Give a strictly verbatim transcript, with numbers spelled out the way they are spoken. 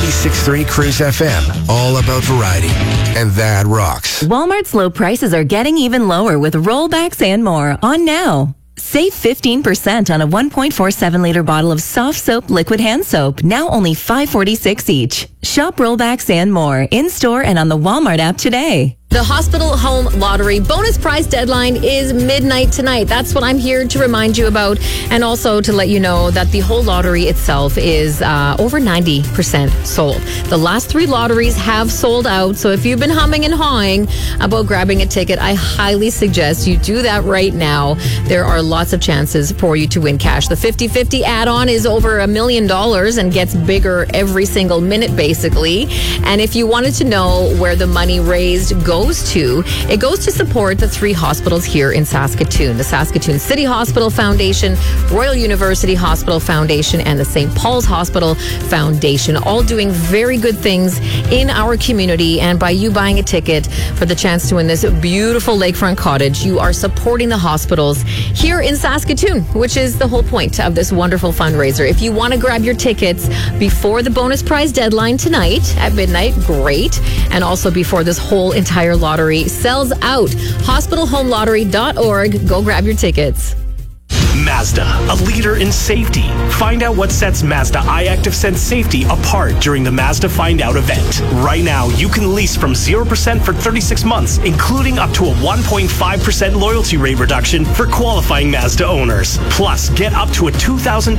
ninety-six point three Cruise F M, all about variety. And that rocks. Walmart's low prices are getting even lower with rollbacks and more on now. Save fifteen percent on a one point four seven liter bottle of soft soap liquid hand soap, now only five forty-six each. Shop rollbacks and more in-store and on the Walmart app today. The Hospital Home Lottery bonus prize deadline is midnight tonight. That's what I'm here to remind you about, and also to let you know that the whole lottery itself is uh, over ninety percent sold. The last three lotteries have sold out, so if you've been humming and hawing about grabbing a ticket, I highly suggest you do that right now. There are lots of chances for you to win cash. The fifty fifty add-on is over a million dollars and gets bigger every single minute, basically. And if you wanted to know where the money raised goes to, it goes to support the three hospitals here in Saskatoon. The Saskatoon City Hospital Foundation, Royal University Hospital Foundation, and the Saint Paul's Hospital Foundation, all doing very good things in our community. And by you buying a ticket for the chance to win this beautiful lakefront cottage, you are supporting the hospitals here in Saskatoon, which is the whole point of this wonderful fundraiser. If you want to grab your tickets before the bonus prize deadline tonight at midnight, great. And also before this whole entire lottery sells out. hospital home lottery dot org. Go grab your tickets. Mazda, a leader in safety. Find out what sets Mazda iActive Sense Safety apart during the Mazda Find Out event. Right now, you can lease from zero percent for thirty-six months, including up to a one point five percent loyalty rate reduction for qualifying Mazda owners. Plus, get up to a two thousand